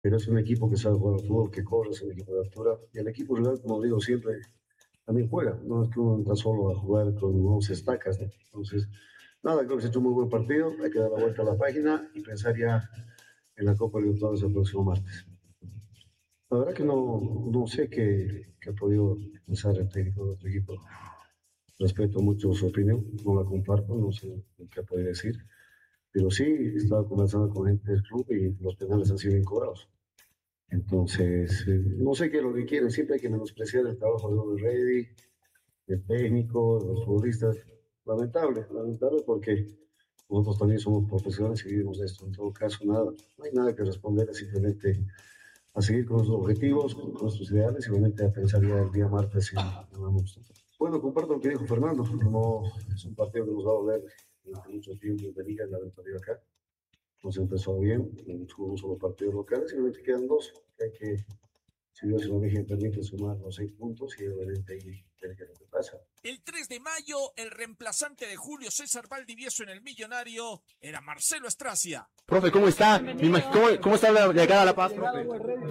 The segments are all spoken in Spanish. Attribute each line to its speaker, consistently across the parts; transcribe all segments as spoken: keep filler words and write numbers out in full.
Speaker 1: pero es un equipo que sabe jugar al fútbol, que corre, es un equipo de altura, y el equipo rival, como digo siempre, también juega, no es que uno entra solo a jugar con once estacas, ¿no? Entonces, nada, creo que se ha hecho un muy buen partido, hay que dar la vuelta a la página y pensar ya en la Copa Libertadores el próximo martes. La verdad que no, no sé qué, qué ha podido pensar el técnico de otro equipo. Respeto mucho su opinión, no la comparto, no sé qué ha podido decir, pero sí he estado conversando con gente del club y los penales han sido bien cobrados. Entonces, eh, no sé qué es lo que quieren, siempre hay que menospreciar el trabajo de Don Reddy, del técnico, de los futbolistas. Lamentable, lamentable porque nosotros también somos profesionales y vivimos de esto. En todo caso, nada, no hay nada que responder, es simplemente a seguir con nuestros objetivos, con nuestros ideales y obviamente a pensar ya el día martes si ganamos. Bueno, comparto lo que dijo Fernando, no, es un partido que nos va a doler durante mucho tiempo de liga en la ventaja acá. Nos empezó bien, jugamos solo partidos locales y obviamente quedan dos, que hay que, si Dios y la Virgen permite, sumar los seis puntos y obviamente ahí ver qué es lo que pasa.
Speaker 2: El tres de mayo, el reemplazante de Julio César Valdivieso en el Millonario era Marcelo Estracia.
Speaker 3: Profe, ¿cómo está? ¿Cómo, cómo está la llegada a La Paz, profe?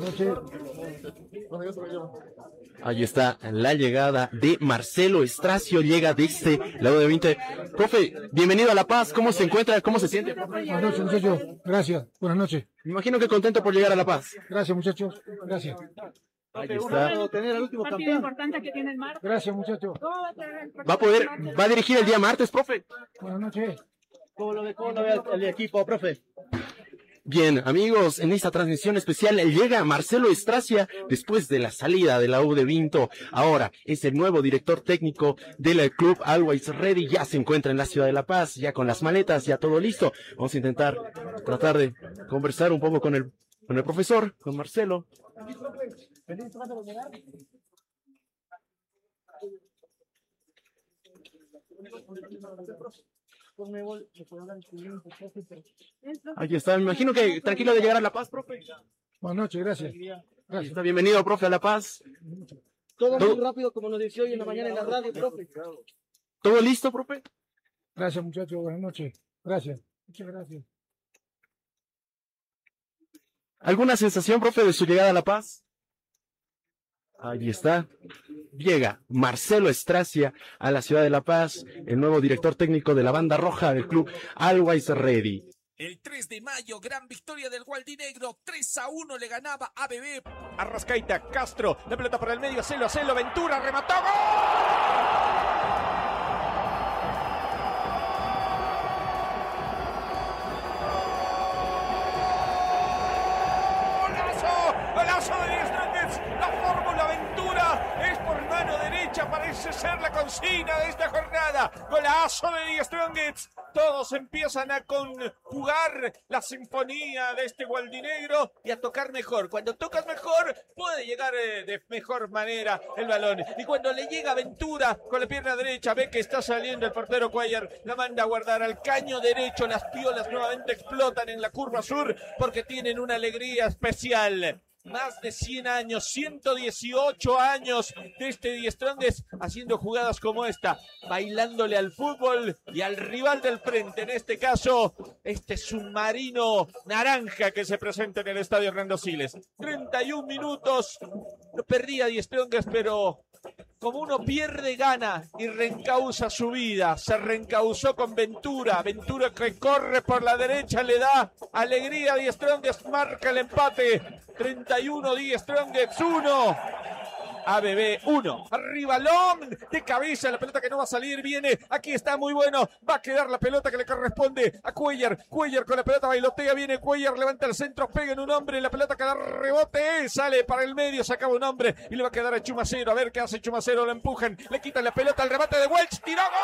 Speaker 3: Ahí está la llegada de Marcelo Estracio, llega desde la U de veinte. Profe, bienvenido a La Paz, ¿cómo se encuentra? ¿Cómo se siente?
Speaker 4: Buenas noches, muchachos. Gracias. Buenas noches.
Speaker 3: Me imagino que contento por llegar a La Paz.
Speaker 4: Gracias, muchachos. Gracias.
Speaker 3: Ahí está.
Speaker 4: Tener al último
Speaker 5: partido importante que tiene el martes.
Speaker 4: Gracias, muchachos.
Speaker 3: Va a poder, va a dirigir el día martes, profe.
Speaker 4: Buenas noches.
Speaker 6: ¿Cómo lo ve, cómo lo ve el equipo, profe?
Speaker 3: Bien, amigos, en esta transmisión especial llega Marcelo Estracia después de la salida de la U de Vinto. Ahora es el nuevo director técnico del club Always Ready. Ya se encuentra en la ciudad de La Paz, ya con las maletas, ya todo listo. Vamos a intentar tratar de conversar un poco con el, con el profesor, con Marcelo. Aquí está, me imagino que tranquilo de llegar a La Paz, profe.
Speaker 4: Buenas noches, gracias. Gracias.
Speaker 3: Está bienvenido, profe, a La Paz.
Speaker 6: Todo muy rápido, como nos decía hoy en la mañana en la radio, profe.
Speaker 3: ¿Todo listo, profe?
Speaker 4: Gracias, muchachos, buenas noches. Gracias, muchas gracias.
Speaker 3: ¿Alguna sensación, profe, de su llegada a La Paz? Ahí está. Llega Marcelo Estracia a la ciudad de La Paz, el nuevo director técnico de la banda roja del club Always Ready.
Speaker 2: El tres de mayo, gran victoria del Gualdinegro, tres a uno le ganaba a B B. Arrascaita, Castro, la pelota para el medio, Celo, Celo, Ventura, remató, ¡gol! Golazo de Díaz Nández, la fórmula Ventura es por mano derecha, parece ser la consigna de esta jornada. Golazo de Díaz Nández, todos empiezan a conjugar la sinfonía de este Gualdinegro y a tocar mejor. Cuando tocas mejor, puede llegar eh, de mejor manera el balón. Y cuando le llega Ventura con la pierna derecha, ve que está saliendo el portero Cuellar, la manda a guardar al caño derecho. Las piolas nuevamente explotan en la curva sur porque tienen una alegría especial. Más de cien años, ciento dieciocho años de este Die Strongest haciendo jugadas como esta, bailándole al fútbol y al rival del frente, en este caso, este submarino naranja que se presenta en el estadio Hernando Siles. treinta y un minutos, no perdía Die Strongest, pero como uno pierde, gana y reencausa su vida. Se reencauzó con Ventura. Ventura que corre por la derecha, le da alegría a Die Strongest, marca el empate. treinta y uno Die Strongest, uno. A B B uno. Arriba Lom, de cabeza, la pelota que no va a salir, viene, aquí está muy bueno, va a quedar la pelota que le corresponde a Cuellar. Cuellar con la pelota bailotea, viene Cuellar, levanta el centro, pega en un hombre, la pelota que da rebote, sale para el medio, se acaba un hombre y le va a quedar a Chumacero. A ver qué hace Chumacero, lo empujan, le quitan la pelota, el remate de Welch, tiró, ¡gol!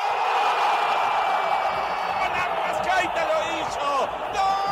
Speaker 2: Arrascaita lo hizo, ¡gol!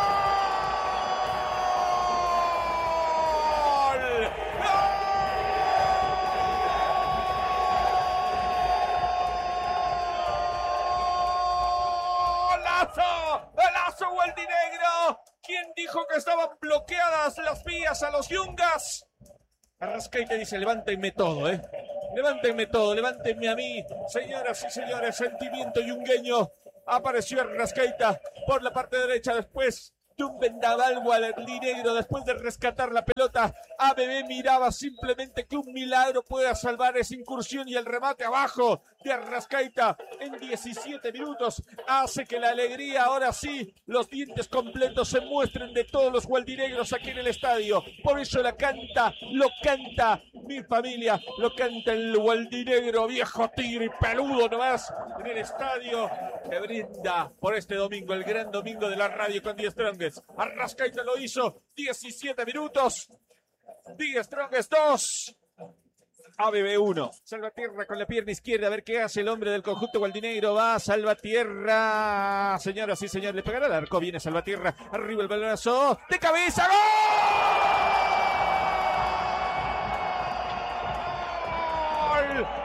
Speaker 2: ¡Golazo Gualdinegro! ¿Quién dijo que estaban bloqueadas las vías a los Yungas? Arrascaita dice, levántenme todo, ¿eh? Levántenme todo, levántenme a mí. Señoras y señores, sentimiento yungueño. Apareció Arrascaita por la parte derecha, después de un vendaval gualdinegro después de rescatar la pelota. A B B miraba simplemente que un milagro pueda salvar esa incursión y el remate abajo de Arrascaita en diecisiete minutos hace que la alegría, ahora sí, los dientes completos se muestren de todos los gualdinegros aquí en el estadio. Por eso la canta, lo canta mi familia, lo canta el gualdinegro viejo tigre y peludo nomás en el estadio que brinda por este domingo, el gran domingo de la radio con The Strongest. Arrascaita lo hizo, diecisiete minutos, The Strongest dos. A B B uno. Salvatierra con la pierna izquierda. A ver qué hace el hombre del conjunto gualdinegro. Va Salvatierra. Señoras y señores, le pegará al arco. Viene Salvatierra. Arriba el balonazo. De cabeza. ¡Gol!